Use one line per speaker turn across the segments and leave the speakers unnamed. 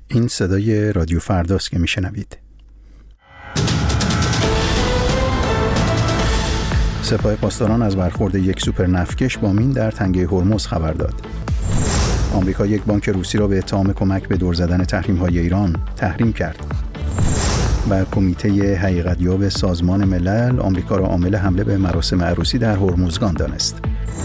این صدای رادیو فرداست که میشنوید. سپاه پاسداران از برخورد یک سوپر نفتکش با مین در تنگه هرمز خبر داد. آمریکا یک بانک روسی را به اتهام کمک به دور زدن تحریم‌های ایران تحریم کرد. و کمیته حقیقت‌یاب سازمان ملل آمریکا را عامل حمله به مراسم عروسی در هرمزگان دانست.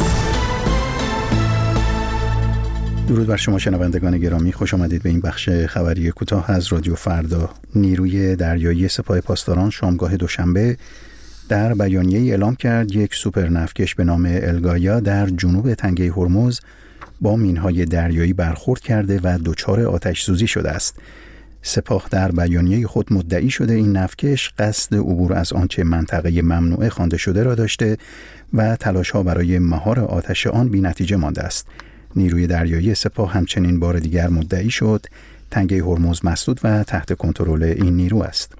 درود بر شما شنوندگان گرامی، خوش آمدید به این بخش خبری کوتاه از رادیو فردا. نیروی دریایی سپاه پاسداران شامگاه دوشنبه در بیانیه‌ای اعلام کرد یک سوپر نفتکش به نام الگایا در جنوب تنگه هرمز با مین‌های دریایی برخورد کرده و دچار آتش سوزی شده است. سپاه در بیانیه خود مدعی شده این نفتکش قصد عبور از آنچه منطقه ممنوعه خوانده شده را داشته و تلاش‌ها برای مهار آتش آن بی‌نتیجه مانده است. نیروی دریایی سپاه همچنین بار دیگر مدعی شد تنگه هرمز مسدود و تحت کنترل این نیرو است.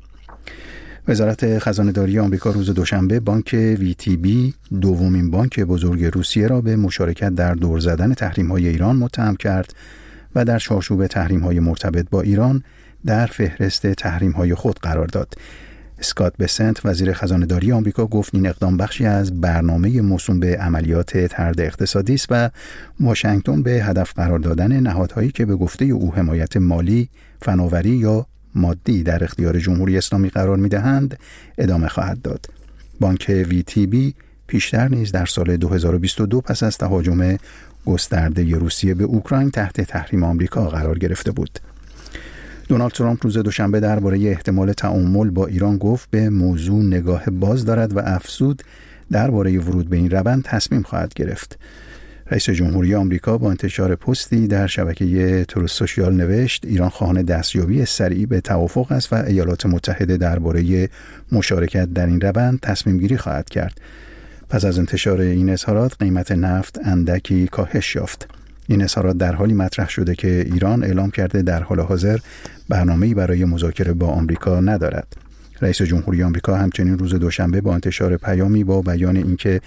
وزارت خزانه‌داری آمریکا روز دوشنبه بانک VTB دومین بانک بزرگ روسیه را به مشارکت در دور زدن تحریم‌های ایران متهم کرد و در چارچوب تحریم‌های مرتبط با ایران در فهرست تحریم‌های خود قرار داد. اسکات بسنت وزیر خزانه‌داری آمریکا گفت این اقدام بخشی از برنامه موسوم به عملیات طرد اقتصادی است و واشنگتن به هدف قرار دادن نهادهایی که به گفته او حمایت مالی، فناوری یا مادی در اختیار جمهوری اسلامی قرار می‌دهند ادامه خواهد داد. بانک VTB پیشتر نیز در سال 2022 پس از تهاجم گسترده روسیه به اوکراین تحت تحریم آمریکا قرار گرفته بود. دونالد ترامپ روز دوشنبه درباره احتمال تعامل با ایران گفت به موضوع نگاه باز دارد و افزود درباره ورود به این روند تصمیم خواهد گرفت. رئیس جمهوری آمریکا با انتشار پستی در شبکه تروث سوشیال نوشت ایران خواهان دستیابی سریع به توافق است و ایالات متحده درباره مشارکت در این روند تصمیم گیری خواهد کرد. پس از انتشار این اظهارات قیمت نفت اندکی کاهش یافت. این اظهارات در حالی مطرح شده که ایران اعلام کرده در حال حاضر برنامه‌ای برای مذاکره با آمریکا ندارد. رئیس جمهوری آمریکا همچنین روز دوشنبه با انتشار پیامی با بیان اینکه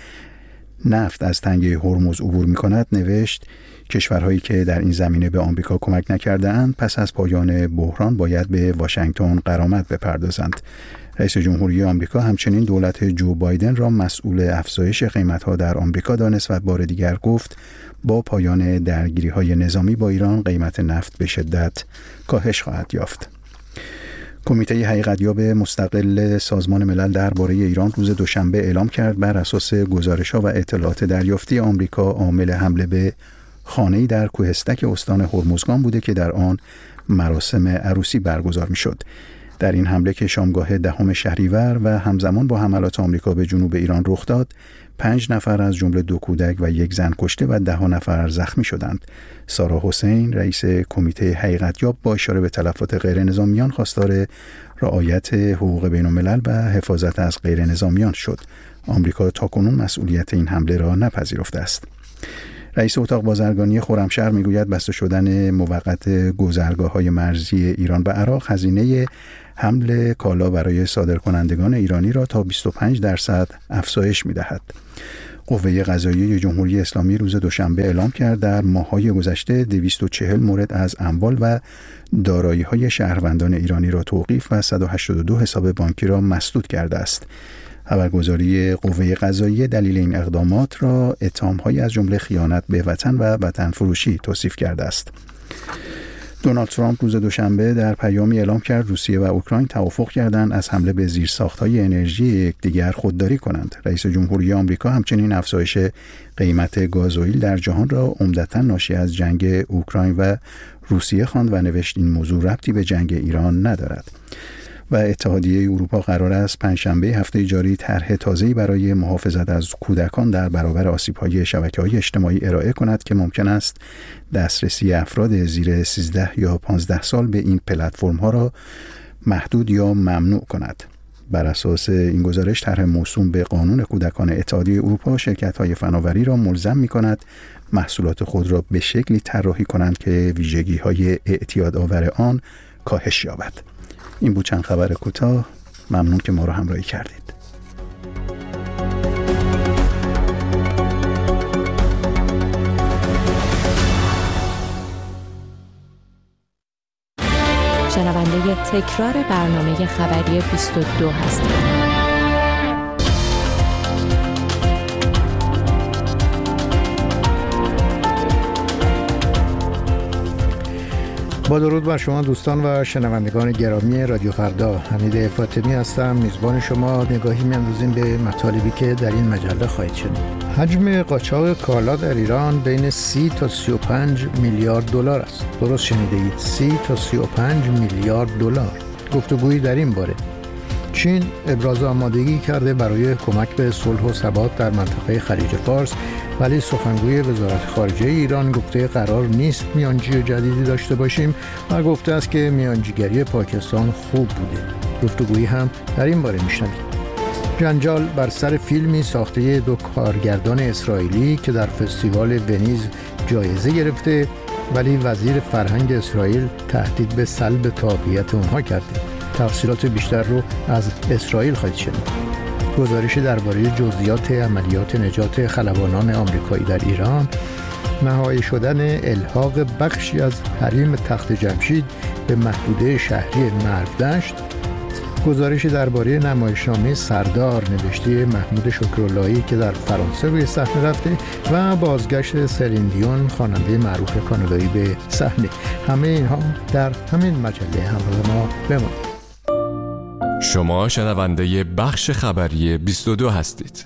نفت از تنگه هرمز عبور می‌کند نوشت کشورهایی که در این زمینه به آمریکا کمک نکرده‌اند پس از پایان بحران باید به واشنگتن غرامت بپردازند. رئیس جمهوری آمریکا همچنین دولت جو بایدن را مسئول افزایش قیمت‌ها در آمریکا دانست و بار دیگر گفت با پایان درگیری‌های نظامی با ایران قیمت نفت به شدت کاهش خواهد یافت. کمیته حقیقت‌یاب مستقل سازمان ملل درباره ایران روز دوشنبه اعلام کرد بر اساس گزارش‌ها و اطلاعات دریافتی آمریکا عامل حمله به خانه‌ای در کوهستک استان هرمزگان بوده که در آن مراسم عروسی برگزار می‌شد. در این حمله که شامگاه 10 شهریور و همزمان با حملات آمریکا به جنوب ایران رخ داد، 5 نفر از جمله 2 کودک و 1 زن کشته و 10 نفر زخمی شدند. سارا حسین رئیس کمیته حقیقت‌یاب با اشاره به تلفات غیر نظامیان خواستار رعایت حقوق بین‌الملل و حفاظت از غیر نظامیان شد. آمریکا تاکنون مسئولیت این حمله را نپذیرفته است. رئیس اتاق بازرگانی خرمشهر میگوید بسته شدن موقت گذرگاه‌های مرزی ایران به عراق هزینه حمل کالا برای صادرکنندگان ایرانی را تا 25% افزایش می‌دهد. قوه قضاییه جمهوری اسلامی روز دوشنبه اعلام کرد در ماه‌های گذشته 240 مورد از اموال و دارایی‌های شهروندان ایرانی را توقیف و 182 حساب بانکی را مسدود کرده است. خبرگزاری قوه قضاییه دلیل این اقدامات را اتهام‌هایی از جمله خیانت به وطن و وطن فروشی توصیف کرده است. دونالد ترامپ روز دوشنبه در پیامی اعلام کرد روسیه و اوکراین توافق کردند از حمله به زیرساخت‌های انرژی یکدیگر خودداری کنند. رئیس جمهوری آمریکا همچنین افزایش قیمت گازوئیل در جهان را عمدتاً ناشی از جنگ اوکراین و روسیه خواند و نوشت این موضوع ربطی به جنگ ایران ندارد. و اتحادیه اروپا قرار است پنجشنبه هفته جاری طرح تازه‌ای برای محافظت از کودکان در برابر آسیب‌های شبکه‌های اجتماعی ارائه کند که ممکن است دسترسی افراد زیر 13 یا 15 سال به این پلتفرم‌ها را محدود یا ممنوع کند. بر اساس این گزارش طرح موسوم به قانون کودکان اتحادیه اروپا شرکت‌های فناوری را ملزم می‌کند محصولات خود را به شکلی طراحی کنند که ویژگی‌های اعتیادآور آن کاهش یابد. این بود چند خبر کوتاه. ممنون که ما رو همراهی کردید.
شنونده تکرار برنامه خبری 22 هستید.
با درود بر شما دوستان و شنوندگان گرامی رادیو فردا، حمید فاطمی هستم. میزبان شما نگاهی می‌اندازیم به مطالبی که در این مجله خواهید شنید. حجم قاچاق کالا در ایران بین 30 تا 35 میلیارد دلار است. درست شنیده اید، 30 تا 35 میلیارد دلار. گفتگویی در این باره. چین ابراز آمادگی کرده برای کمک به صلح و ثبات در منطقه خلیج فارس، ولی سخنگوی وزارت خارجه ایران گفته قرار نیست میانجی جدیدی داشته باشیم و گفته است که میانجیگری پاکستان خوب بوده. گفتگویی هم در این باره میشنوید. جنجال بر سر فیلمی ساخته دو کارگردان اسرائیلی که در فستیوال ونیز جایزه گرفته، ولی وزیر فرهنگ اسرائیل تهدید به سلب تابعیت اونها کرده. تفصیلات بیشتر رو از اسرائیل خواهید شنید. گزارشی درباره جزئیات عملیات نجات خلبانان آمریکایی در ایران، نهایی شدن الحاق بخشی از حریم تخت جمشید به محدوده شهری مرودشت، گزارشی درباره نمایشنامه سردار نوشته محمود شکراللهی که در فرانسه روی صحنه رفته و بازگشت سلین دیون خواننده معروف کانادایی به صحنه. همه اینها در همین مجله همراه ما بمانید.
شما شنونده بخش خبری 22 هستید.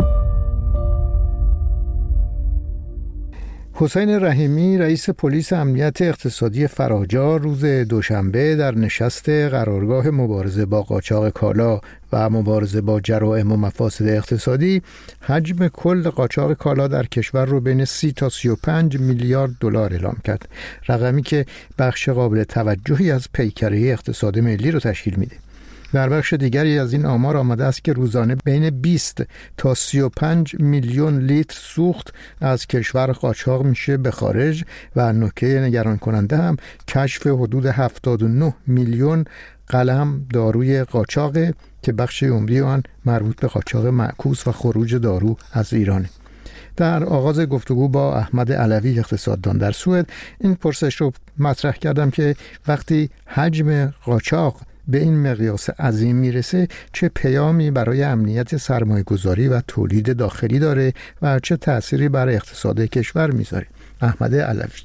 حسین رحیمی رئیس پلیس امنیت اقتصادی فراجا روز دوشنبه در نشست قرارگاه مبارزه با قاچاق کالا و مبارزه با جرائم و مفاسد اقتصادی حجم کل قاچاق کالا در کشور رو بین 30 تا 35 میلیارد دلار اعلام کرد، رقمی که بخش قابل توجهی از پیکره اقتصاد ملی رو تشکیل میده. در بخش دیگری از این آمار آمده است که روزانه بین 20 تا 35 میلیون لیتر سوخت از کشور قاچاق میشه به خارج و نکته نگران کننده هم کشف حدود 79 میلیون قلم داروی قاچاقه که بخش عمده آن مربوط به قاچاق معکوس و خروج دارو از ایرانه. در آغاز گفتگو با احمد علوی اقتصاددان در سوئد این پرسش رو مطرح کردم که وقتی حجم قاچاق به این مقیاس عظیم میرسه چه پیامی برای امنیت سرمایه‌گذاری و تولید داخلی داره و چه تأثیری برای اقتصاد کشور میذاره؟ احمد علوی: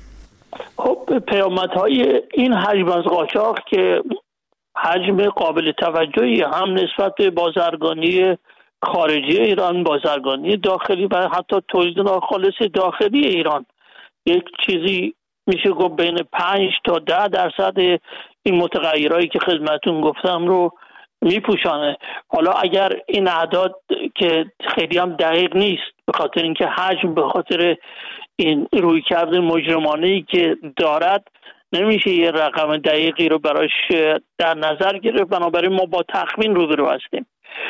خب پیامدهای این حجم از قاچاق که حجم قابل توجهی هم نسبت به بازرگانی خارجی ایران، بازرگانی داخلی و حتی تولید ناخالص داخلی ایران، یک چیزی میشه گفت بین 5 تا 10% این متغیرهایی که خدمتون گفتم رو میپوشانه. حالا اگر این اعداد که خیلی هم دقیق نیست، به خاطر اینکه حجم به خاطر این رویکرد مجرمانه‌ای که دارد نمیشه یه رقم دقیقی رو براش در نظر گرفت، بنابراین ما با تخمین روبرو هستیم.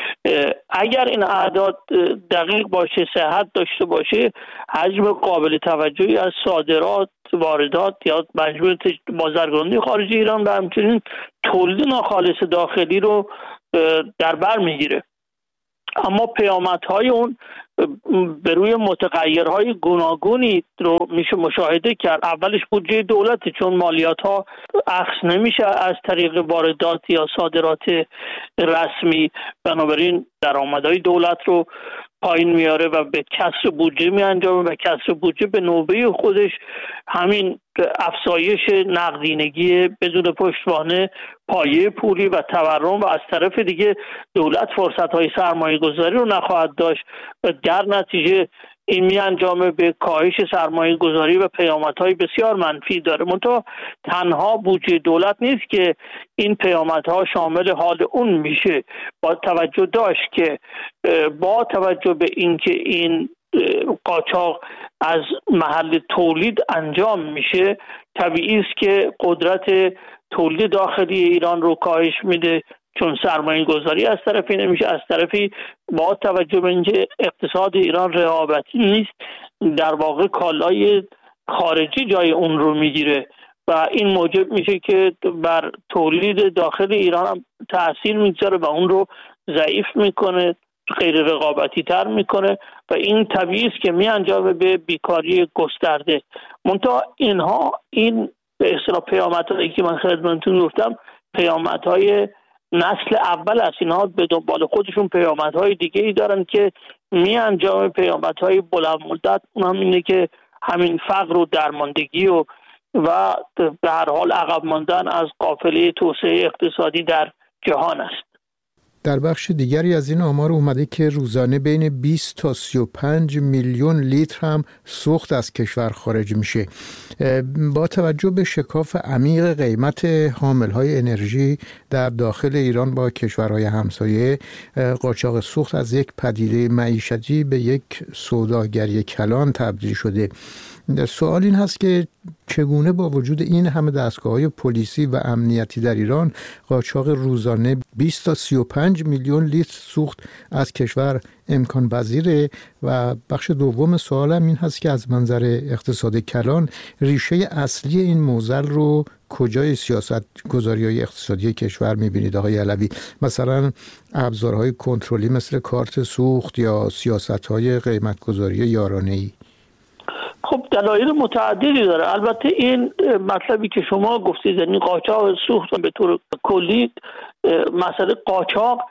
اگر این اعداد دقیق باشه، صحت داشته باشه، حجم قابل توجهی از صادرات، واردات یا مجموع بازرگانی خارجی ایران و همچنین تولید ناخالص داخلی رو در بر میگیره. اما پیامدهای اون به روی متغیرهای گوناگونی رو میشه مشاهده کرد. اولش بودجه دولت، چون مالیات ها اخذ نمیشه از طریق واردات یا صادرات رسمی، بنابراین درآمدهای دولت رو پایین میاره و به کسر بودجه میانجامه و کسر بودجه به نوبه خودش همین افزایش نقدینگی بدون پشتوانه پایه پولی و تورم و از طرف دیگه دولت فرصت‌های سرمایه‌گذاری رو نخواهد داشت و در نتیجه این میانجامه به کاهش سرمایه‌گذاری و پیامدهای بسیار منفی داره. منتها تنها بودجه دولت نیست که این پیامدها شامل حال اون میشه. با توجه داشت که با توجه به اینکه این قاچاق از محل تولید انجام میشه، طبیعی است که قدرت تولید داخلی ایران رو کاهش میده، چون سرمایه گذاری از طرفی نمیشه، از طرفی با توجه به اینکه اقتصاد ایران رقابتی نیست، در واقع کالای خارجی جای اون رو میگیره و این موجب میشه که بر تولید داخل ایران هم تأثیر میگذاره و اون رو ضعیف میکنه، غیر رقابتی تر میکنه و این طبیعی است که میانجامه به بیکاری گسترده. منتها این به مثلا پیامدهایی که من خدمتتون گفتم پیامدهای نسل اول است. اینها به دنبال خودشون پیامدهای دیگه ای دارن که انجام پیامدهای بلند مدت اون هم اینه که همین فقر و درماندگی و به هر حال عقب ماندن از قافله توسعه اقتصادی در جهان است.
در بخش دیگری از این آمار اومده که روزانه بین 20 تا 35 میلیون لیتر هم سوخت از کشور خارج میشه. با توجه به شکاف عمیق قیمت حاملهای انرژی در داخل ایران با کشورهای همسایه، قاچاق سوخت از یک پدیده معیشتی به یک سوداگری کلان تبدیل شده. سوال این هست که چگونه با وجود این همه دستگاه‌های پلیسی و امنیتی در ایران قاچاق روزانه 20 تا 35 میلیون لیتر سوخت از کشور امکان پذیره؟ و بخش دوم سوالم این هست که از منظر اقتصاد کلان ریشه اصلی این معضل رو کجای سیاست گذاری‌های اقتصادی کشور می‌بینید آقای علوی؟ مثلا ابزارهای کنترلی مثل کارت سوخت یا سیاست‌های قیمت‌گذاری یارانه‌ای؟
خب دلایل متعددی داره. البته این مطلبی که شما گفتید، یعنی قاچاق سوخت به طور کلی، مسئله قاچاق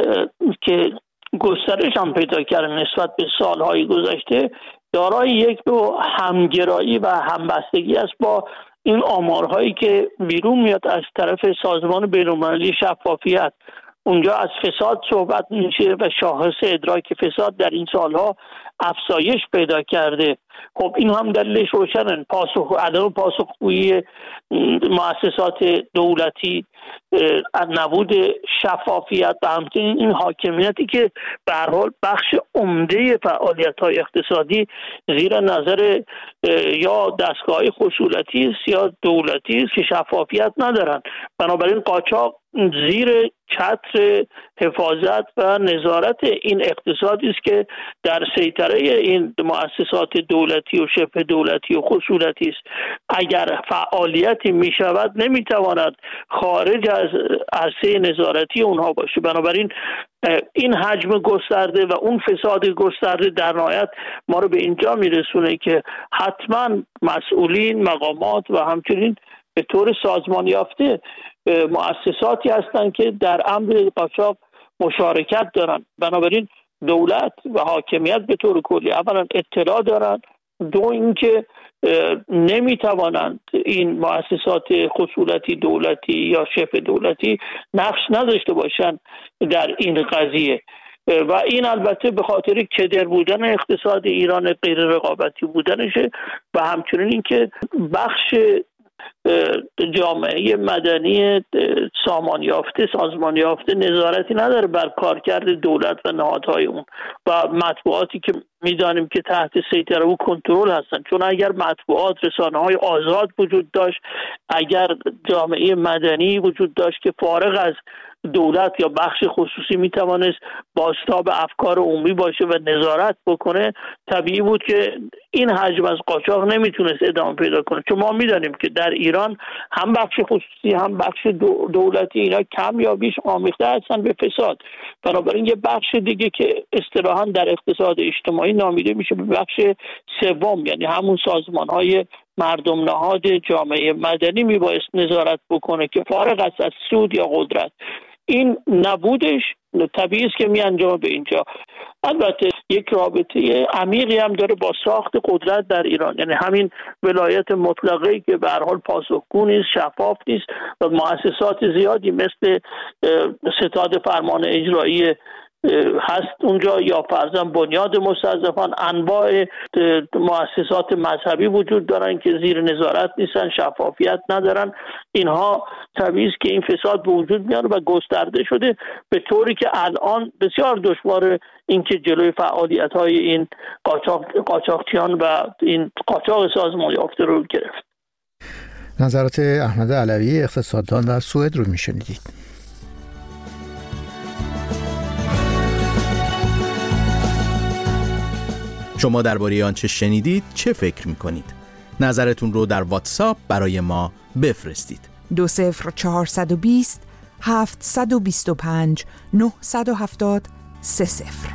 که گسترش هم پیدا کرده نسبت به سالهای گذشته، دارای یک نوع همگرایی و همبستگی است با این آمارهایی که بیرون میاد از طرف سازمان بین‌المللی شفافیت. اونجا از فساد صحبت میشه و شاخص ادراک فساد در این سالها افزایش پیدا کرده. خب این هم دلیلش روشنه، عدم پاسخگویی مؤسسات دولتی، نبود شفافیت و همچنین این حاکمیتی که به هر حال بخش عمده فعالیت‌های اقتصادی زیر نظر یا دستگاه خصوصی است یا دولتی است که شفافیت ندارن. بنابراین قاچاق زیر چتر حفاظت و نظارت این اقتصادی است که در سیطره این مؤسسات دولتی و شبه دولتی و خصوصی است. اگر فعالیتی می شود نمی تواند خارج از عرصه نظارتی اونها باشه. بنابراین این حجم گسترده و اون فساد گسترده در نهایت ما رو به اینجا میرسونه که حتما مسئولین، مقامات و همچنین به طور سازمان یافته مؤسساتی هستند که در امر قاچاق مشارکت دارن. بنابراین دولت و حاکمیت به طور کلی اولا اطلاع دارن، دو اینکه نمیتوانند این مؤسسات خصوصی دولتی یا شبه دولتی نقش نداشته باشند در این قضیه. و این البته به خاطر کدر بودن اقتصاد ایران، غیر رقابتی بودنشه و همچنین اینکه بخش جامعه مدنی سامان یافته نظارتی نداره بر کارکرد دولت و نهادهای اون و مطبوعاتی که میدانیم که تحت سیطره و کنترل هستن. چون اگر مطبوعات، رسانه‌های آزاد وجود داشت، اگر جامعه مدنی وجود داشت که فارغ از دولت یا بخش خصوصی میتوانست بازتاب افکار عمومی باشه و نظارت بکنه، طبیعی بود که این حجم از قاچاق نمیتونست ادامه پیدا کنه. چون ما میدانیم که در ایران هم بخش خصوصی هم بخش دولتی اینا کم یا بیش آمیخته هستن به فساد. بنابراین یه بخش دیگه که اصطلاحاً در اقتصاد اجتماعی نامیده میشه به بخش سوم، یعنی همون سازمان‌های مردم نهاد جامعه مدنی میبایست نظارت بکنه که فارغ است از سود یا قدرت. این نبودش طبیعی است که میانجامه به اینجا. البته یک رابطه عمیقی هم داره با ساخت قدرت در ایران، یعنی همین ولایت مطلقه‌ای که به هر حال پاسخگو نیست، شفاف نیست و مؤسسات زیادی مثل ستاد فرمان اجرایی هست اونجا یا فرضاً بنیاد مستضعفان، انواع مؤسسات مذهبی وجود دارن که زیر نظارت نیستن، شفافیت ندارن. اینها طبیعی است که این فساد به وجود میاره و گسترده شده به طوری که الان بسیار دشواره اینکه جلوی فعالیت‌های این قاچاقچیان و این قاچاق سازمان یافته رو گرفت.
نظرات احمد علوی اقتصاددان در سوئد رو میشنیدید.
شما درباره آنچه شنیدید چه فکر می‌کنید؟ نظرتون رو در واتساپ برای ما بفرستید.
20420 725 970 30.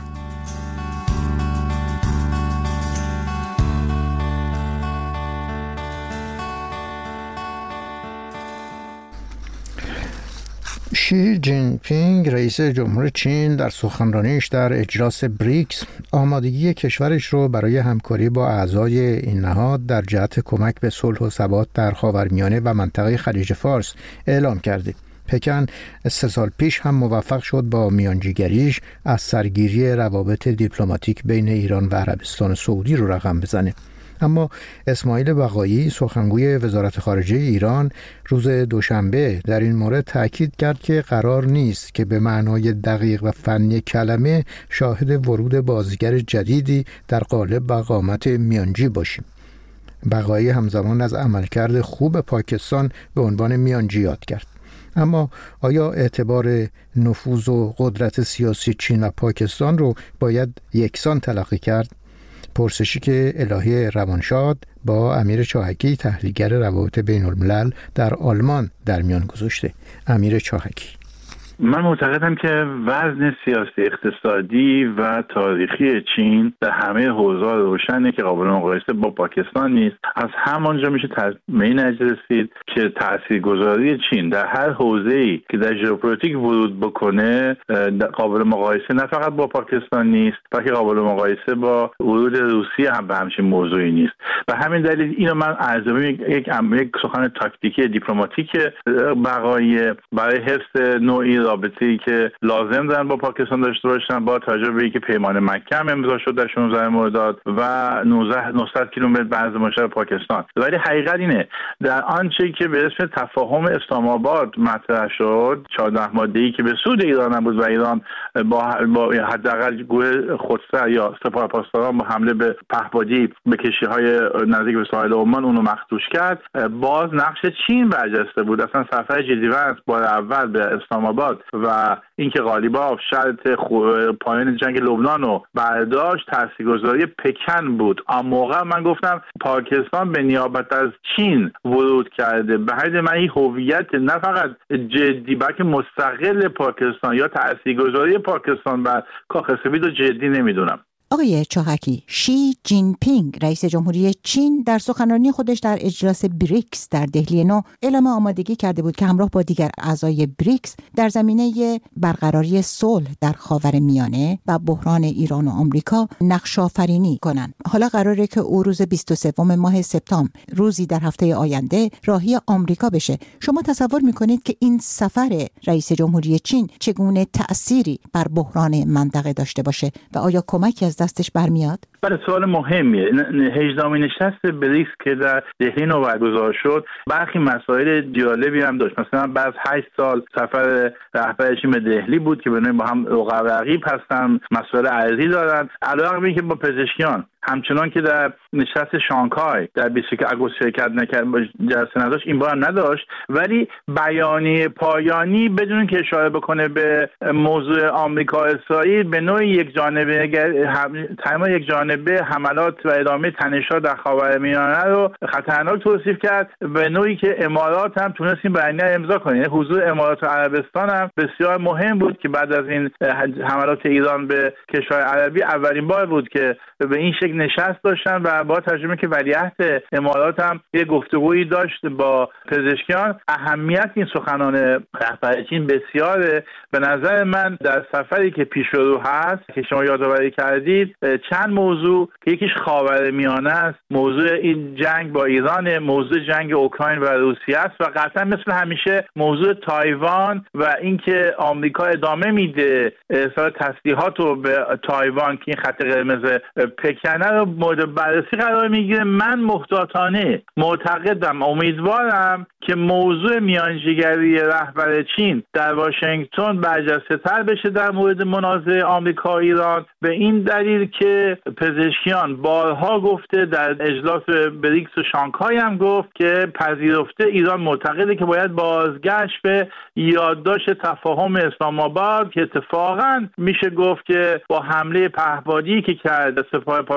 شی جین پینگ رئیس جمهور چین در سخنرانیش در اجلاس بریکس آمادگی کشورش رو برای همکاری با اعضای این نهاد در جهت کمک به صلح و ثبات در خاورمیانه و منطقه خلیج فارس اعلام کرده. پکن 3 سال پیش هم موفق شد با میانجیگریش از سرگیری روابط دیپلماتیک بین ایران و عربستان سعودی رو رقم بزنه. اما اسماعیل بقایی سخنگوی وزارت خارجه ایران روز دوشنبه در این مورد تاکید کرد که قرار نیست که به معنای دقیق و فنی کلمه شاهد ورود بازیگر جدیدی در قالب و قامت میانجی باشیم. بقایی همزمان از عملکرد خوب پاکستان به عنوان میانجی یاد کرد. اما آیا اعتبار نفوذ و قدرت سیاسی چین و پاکستان رو باید یکسان تلقی کرد؟ پرسشی که الهی روانشاد با امیر چاهکی تحلیلگر روابط بین الملل در آلمان در میان گذاشته. امیر چاهکی:
من معتقدم که وزن سیاسی، اقتصادی و تاریخی چین در همه حوزه‌ها روشنه که قابل مقایسه با پاکستان نیست. از همانجا میشه به این نتیجه رسید که تاثیرگذاری چین در هر حوزه‌ای که در ژئوپلیتیک ورود بکنه قابل مقایسه نه فقط با پاکستان نیست، بلکه قابل مقایسه با ورود روسیه هم به همچین موضوعی نیست. و همین دلیل اینو من ارزیابی یک سخن تاکتیکی دیپلماتیک بقایی برای حفظ نوعی رابطه‌ای که لازم دارن با پاکستان داشته باشن، با توجه به اینکه پیمان مکه هم امضا شد در 16 مرداد و 900 کیلومتر بعد از مشرف پاکستان. ولی حقیقت اینه در آنچه که به اسم تفاهم اسلام آباد مطرح شد، 14 ماده‌ای که به سود ایران بود و ایران با حداقل گروه خودسر یا سپاه پاسداران با حمله به پهپادی به کشتی‌های نزدیک به ساحل عمان اونو مخدوش کرد، باز نقش چین برجسته بود. اصلا سفر جدی‌وند بار اول به اسلام آباد و اینکه غالیباف شرط پایان جنگ لبنان رو برداشت تاثیرگذاری پکن بود. آن موقع من گفتم پاکستان به نیابت از چین ورود کرده. به حد من این هویت نه فقط جدی بلکه مستقل پاکستان یا تاثیرگذاری پاکستان بر کاخ سفید رو جدی نمیدونم.
آقای چاهکی، شی جین پینگ رئیس جمهوری چین در سخنرانی خودش در اجلاس بریکس در دهلی نو اعلام آمادگی کرده بود که همراه با دیگر اعضای بریکس در زمینه برقراری صلح در خاورمیانه و بحران ایران و آمریکا نقش آفرینی کنند. حالا قراره که او روز 23 ماه سپتامبر، روزی در هفته آینده، راهی آمریکا بشه. شما تصور میکنید که این سفر رئیس جمهوری چین چگونه تأثیری بر بحران منطقه داشته باشه و آیا کمکی از دستش برمیاد؟
بله، سوال مهمیه. 18مین نشست بریکس که در دهلی نو برگزار شد برخی مسائل جالبی هم داشت. مثلا بعد از 8 سال سفر رهبر چین به دهلی بود که با هم رقیب هستن، مسائل ارضی دارن. علاوه بر اینکه با پزشکیان همچنان که در نشست شانگهای در 21 آگوست شرکت نکرد، جلسه نداشت، این بار نداشت، ولی بیانیه پایانی بدون که اشاره بکنه به موضوع آمریکا اسرائیل به نوعی یک جانبه حملات و ادامه تنش‌ها در خاورمیانه رو خطرناک توصیف کرد، به نوعی که امارات هم تونستیم بیانیه امضا کنه. حضور امارات و عربستان هم بسیار مهم بود که بعد از این حملات ایران به کشور عربی اولین بار بود که به این شکل نشست داشتن و با ترجمه که ولیعهد امارات هم یه گفتگویی داشت با پزشکیان. اهمیت این سخنان رهبر چین بسیاره. به نظر من در سفری که پیش رو هست که شما یادآوری کردید چند موضوع که یکیش خاورمیانه است، موضوع این جنگ با ایران، موضوع جنگ اوکراین و روسیه است و قطعا مثل همیشه موضوع تایوان و اینکه آمریکا ادامه میده ارسال تسلیحات رو به تایوان که این خط قرمز پکن رو مورد بررسی قرار میگیره. من محتاطانه معتقدم، امیدوارم که موضوع میانجیگری رهبر چین در واشنگتن برجسته تر بشه در مورد منازعه آمریکا و ایران، به این دلیل که پزشکیان بارها گفته، در اجلاس بریکس و شانگهای هم گفت که پذیرفته ایران معتقده که باید بازگشت به یادداشت تفاهم اسلام آباد که اتفاقا میشه گفت که با حمله پهپادی که کرد سپاه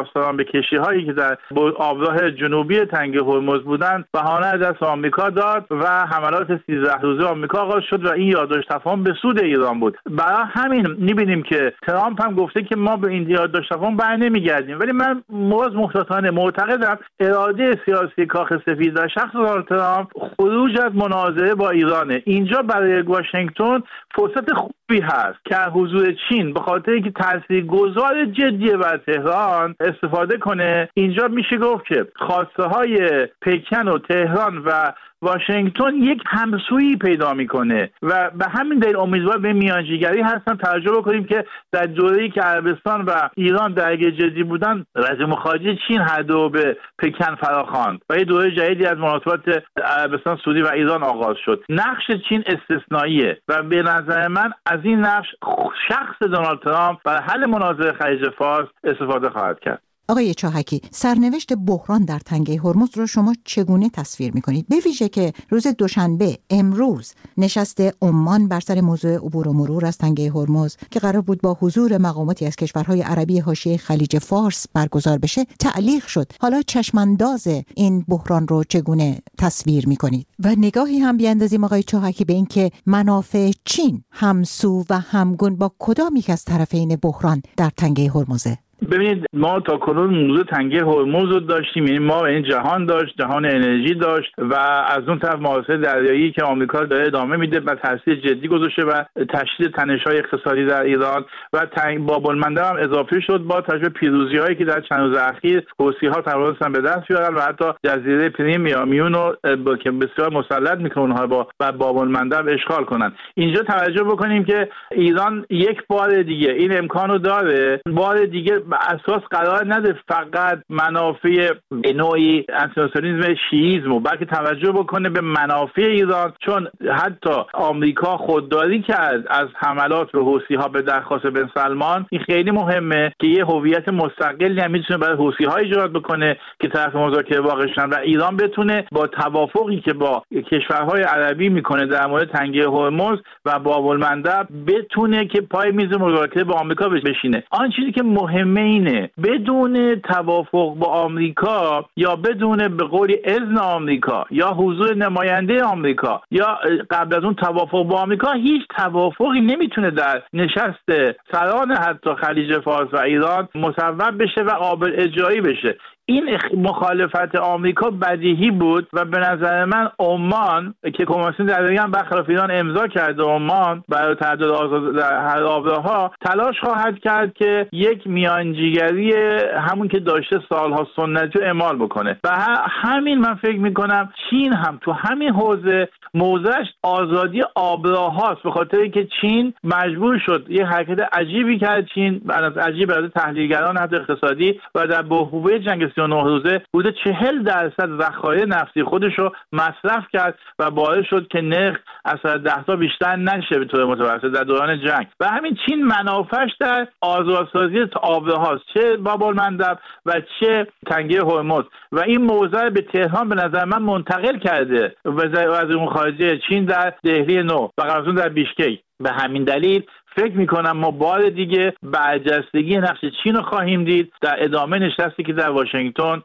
پاسداران به کشتی‌هایی که در آبراه جنوبی تنگه هرمز بودند بهانه از دست آمریکا داد و حملات 13 روزه آمریکا آغاز شد و این یادداشت تفاهم به سود ایران بود. برای همین می‌بینیم که ترامپ هم گفته که ما به این یادداشت تفاهم برنمیگردیم، ولی من محتاطانه معتقدم اراده سیاسی کاخ سفید و شخص دونالد ترامپ خروج از مناظره با ایرانه. اینجا برای واشنگتن فرصت خوبی هست که حضور چین به خاطر اینکه تاثیرگذار جدی بر تهران استفاده کنه. اینجا میشه گفت که خواسته های پکن و تهران و واشنگتن یک همسویی پیدا میکنه و به همین دلیل امیدوار به میانجیگری هستن. توجه بکنیم که در دوره‌ای که عربستان و ایران درگیر جدی بودن، وزیر خارجه چین هر دو به پکن فراخواند و یه دوره جدیدی از مناسبات عربستان، سعودی و ایران آغاز شد. نقش چین استثنائیه و به نظر من از این نقش شخص دونالد ترامپ برای حل مناظره خلیج فارس استفاده خواهد کرد.
آقای چاهکی، سرنوشت بحران در تنگه هرمز رو شما چگونه تصویر می‌کنید؟ به ویژه که روز دوشنبه امروز نشست عمان بر سر موضوع عبور و مرور از تنگه هرمز که قرار بود با حضور مقاماتی از کشورهای عربی حاشیه خلیج فارس برگزار بشه تعلیق شد. حالا چشمانداز این بحران رو چگونه تصویر می‌کنید؟ و نگاهی هم بیاندازیم آقای چاهکی به اینکه منافع چین همسو و همگون با کدام یک از طرفین بحران در تنگه هرمزه؟
ببینید، ما تا کنون موضوع تنگه هرمز رو داشتیم، یعنی ما این جهان داشت، جهان انرژی داشت و از اون طرف محاصره دریایی که آمریکا داره ادامه میده و تاثیر جدی گذاشته و تشدید تنش‌های اقتصادی در ایران و باب المندب هم اضافه شد با توجه به پیروزی‌هایی که در چند روز اخیر حوثی‌ها توانستن به دست بیارن و حتی جزیره کریم یا میون رو که بسیار مسلط میکنه اونها با باب المندب اشغال کنن. اینجا توجه بکنیم که ایران یک بار دیگه این امکانو داره، بار دیگه اساس قرار نده فقط منافع نوعی انترناسیونالیسم شیعیسم، بلکه توجه بکنه به منافع ایران، چون حتی آمریکا خودداری کرد از حملات به حوثی‌ها به درخواست بن سلمان. این خیلی مهمه که یه هویت مستقلی هم میتونه برای حوثی‌ها ایجاد بکنه که طرف مذاکره واقع شن و ایران بتونه با توافقی که با کشورهای عربی میکنه در مورد تنگه هرمز و باب المندب بتونه که پای میز مذاکره با آمریکا بشینه. آن چیزی که مهمه اینه بدون توافق با آمریکا یا بدون به قولی اذن آمریکا یا حضور نماینده آمریکا یا قبل از اون توافق با آمریکا، هیچ توافقی نمیتونه در نشست سران حتی خلیج فارس و ایران مصوب بشه و قابل اجرایی بشه. این مخالفت آمریکا بدیهی بود و به نظر من عمان که کنوانسیون دریایی هم برخلاف ایران امضا کرده، عمان برای تعدد آزاد در هر آبراها تلاش خواهد کرد که یک میانجیگری همون که داشته سالها سنتی رو اعمال بکنه و همین من فکر میکنم چین هم تو همین حوزه موضعش آزادی آبراهاست، به خاطر اینکه چین مجبور شد یه حرکت عجیبی کرد. چین عجیب از تحلیلگران حتی اقتصادی و در بحبوحه جنگ 39 روزه بوده 40% ذخایر نفتی خودش رو مصرف کرد و باعث شد که نرخ از 10 تا بیشتر نشه به طور متوسط در دوران جنگ و همین چین منافعش در آزادسازی آبراهاست، چه باب المندب و چه تنگه هرمز و این موضوع به تهران به نظر من منتقل کرده وزیر خارجه چین در دهلی نو و قبلا در بیشکک. به همین دلیل فکر میکنم ما بار دیگه برجستگی نقش چین رو خواهیم دید در ادامه نشستی که در واشنگتن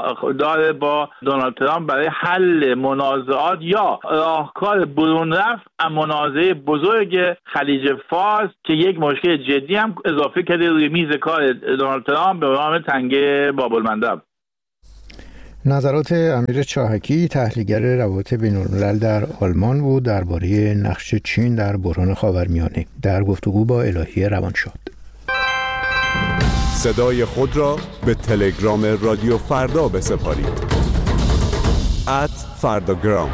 داره با دونالد ترامپ برای حل منازعات یا راهکار برون رفت از منازعه بزرگ خلیج فارس که یک مشکل جدی هم اضافه کرده روی میز کار دونالد ترامپ به نام تنگه باب المندب.
نظرات امیر چاهکی، تحلیلگر روابط بین‌الملل در آلمان بود درباره نقش چین در بحران خاورمیانه در گفتگو با الهی روانشاد.
صدای خود را به تلگرام رادیو فردا بسپارید. @فرداگرام.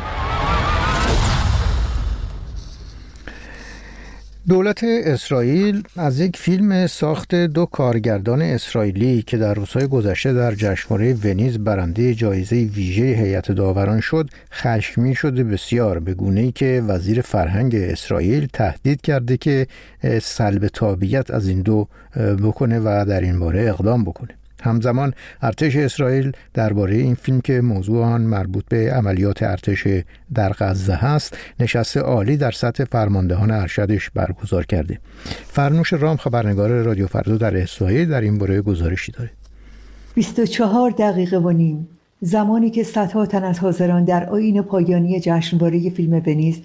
دولت اسرائیل از یک فیلم ساخت 2 کارگردان اسرائیلی که در روزهای گذشته در جشنواره ونیز برنده جایزه ویژه هیئت داوران شد خشمگین شده بسیار، به گونه‌ای که وزیر فرهنگ اسرائیل تهدید کرده که سلب تابعیت از این دو بکنه و در این باره اقدام بکنه. همزمان ارتش اسرائیل درباره این فیلم که موضوع آن مربوط به عملیات ارتش در غزه هست نشست عالی در سطح فرماندهان ارشدش برگزار کرده. فرنوش رام خبرنگار رادیو فردا در اسرائیل در این باره گزارشی داره.
24 دقیقه و نیم، زمانی که صدها تن از حاضران در آیین پایانی جشنواره فیلم ونیز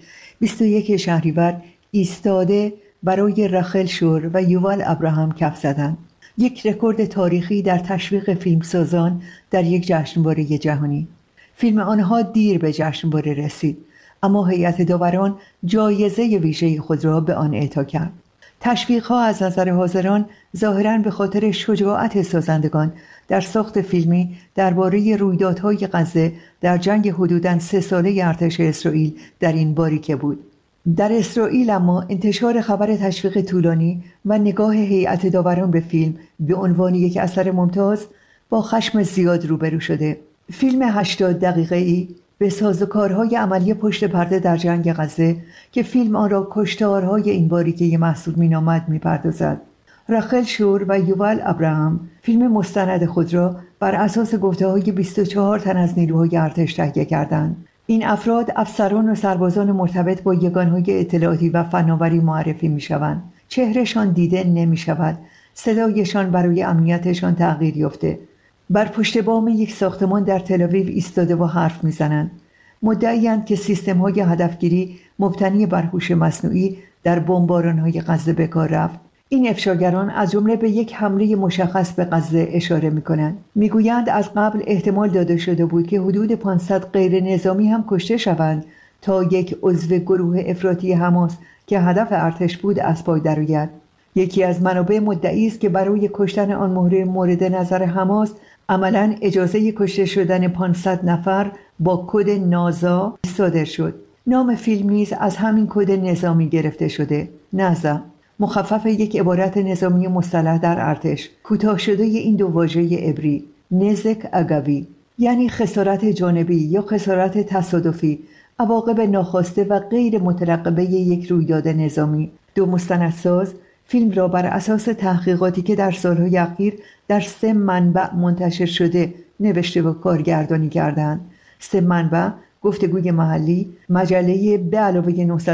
21 شهریور ایستاده برای رخل شور و یوال ابراهام کف زدند. یک رکورد تاریخی در تشویق فیلمسازان در یک جشنواره جهانی. فیلم آنها دیر به جشنواره رسید، اما هیئت داوران جایزه ویژه خود را به آن اعطا کرد. تشویق‌ها از نظر حاضران ظاهراً به خاطر شجاعت سازندگان در ساخت فیلمی درباره رویدادهای غزه در جنگ حدوداً 3 ساله ارتش اسرائیل در این باریکه بود. در اسرائیل اما انتشار خبر تشویق طولانی و نگاه هیئت داوران به فیلم به عنوان یک اثر ممتاز با خشم زیاد روبرو شده. فیلم 80 دقیقه‌ای به سازوکارهای عملی پشت پرده در جنگ غزه که فیلم آن را کشتارهای این باریکه محسوب می‌نامد می‌پردازد. رخل شور و یوال ابراهام فیلم مستند خود را بر اساس گفته‌های 24 تن از نیروهای ارتش تهیه کردند. این افراد افسران و سربازان مرتبط با یگانهای اطلاعاتی و فناوری معرفی می‌شوند. چهرهشان دیده نمی‌شود، صدایشان برای امنیتشان تغییر یافته. بر پشت بام یک ساختمان در تل‌آویو ایستاده و حرف می‌زنند. مدعی‌اند که سیستم‌های هدفگیری مبتنی بر هوش مصنوعی در بمباران‌های غزه به کار رفت. این افشاگران از جمله به یک حمله مشخص به غزه اشاره می‌کنند. می‌گویند از قبل احتمال داده شده بود که حدود 500 غیر نظامی هم کشته شوند تا یک عضو گروه افراطی حماس که هدف ارتش بود از پای درآید. یکی از منابع مدعی است که برای کشتن آن مهره مورد نظر حماس عملاً اجازه کشته شدن 500 نفر با کد نازا صادر شد. نام فیلم نیز از همین کد نظامی گرفته شده. نازا مخفف یک عبارت نظامی مصطلح در ارتش، کوتاه شده این دو واژه عبری نزک اگوی، یعنی خسارت جانبی یا خسارت تصادفی، عواقب ناخواسته و غیر مترقبه یک رویداد نظامی. دو مستندساز فیلم را بر اساس تحقیقاتی که در سالهای اخیر در 3 منبع منتشر شده نوشته و کارگردانی کردند. 3 منبع گفتگوی محلی، مجله به علاوه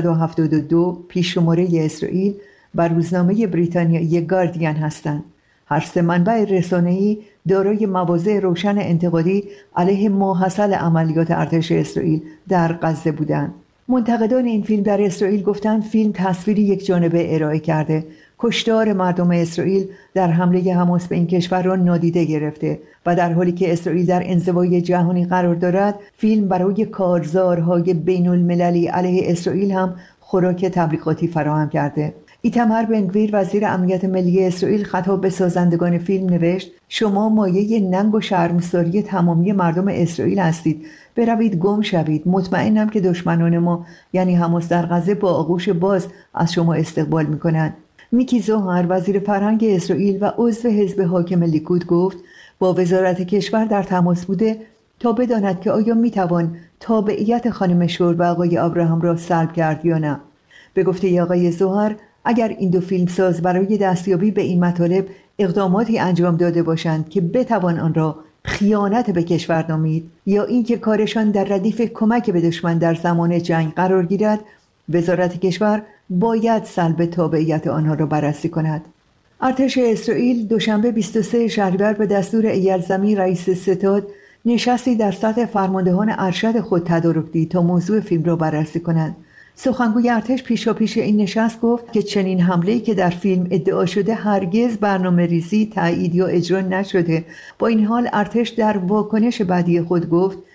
972 پیش‌شماره اسرائیل و روزنامه بریتانیایی گاردین هستند. هر 3 منبع رسانه‌ای دارای مواضع روشن انتقادی علیه ماحصل عملیات ارتش اسرائیل در غزه بودند. منتقدان این فیلم در اسرائیل گفتند فیلم تصویری یک جانبه ارائه کرده، کشتار مردم اسرائیل در حمله حماس به این کشور را نادیده گرفته و در حالی که اسرائیل در انزوای جهانی قرار دارد، فیلم برای کارزارهای بین المللی علیه اسرائیل هم خوراک تبلیغاتی فراهم کرده. ایتمر بن-گویر وزیر امنیت ملی اسرائیل خطاب به سازندگان فیلم نوشت: شما مایه ننگ و شرمساری تمامی مردم اسرائیل هستید. بروید گم شوید. مطمئنم که دشمنان ما یعنی حماس در غزه با آغوش باز از شما استقبال می‌کنند. میکی زوهر وزیر فرهنگ اسرائیل و عضو حزب حاکم لیکود گفت با وزارت کشور در تماس بوده تا بداند که آیا میتوان تابعیت خانم شور و آقای ابراهام را سلب کرد یا نه. به گفته آقای زوهر اگر این دو فیلمساز برای دستیابی به این مطالب اقداماتی انجام داده باشند که بتوان آن را خیانت به کشور نامید یا اینکه کارشان در ردیف کمک به دشمن در زمان جنگ قرار گیرد، وزارت کشور باید سلب تابعیت آنها را بررسی کند. ارتش اسرائیل دوشنبه 23 شهریور به دستور ایل زمیر رئیس ستاد نشستی در سطح فرماندهان ارشد خود تدارک دید تا موضوع فیلم را بررسی کنند. سخنگوی ارتش پیشاپیش این نشست گفت که چنین حمله‌ای که در فیلم ادعا شده هرگز برنامه‌ریزی، تایید یا اجرا نشده. با این حال ارتش در واکنش بعدی خود گفت